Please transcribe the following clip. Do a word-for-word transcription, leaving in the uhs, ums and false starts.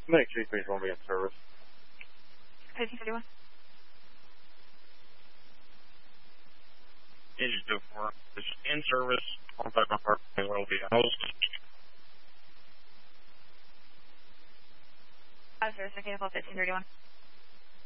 Make sure please won't be in service. fifteen fifty-one. Engine two four is in service. On back on park will be housed. Five service, mechanical fifteen thirty-one.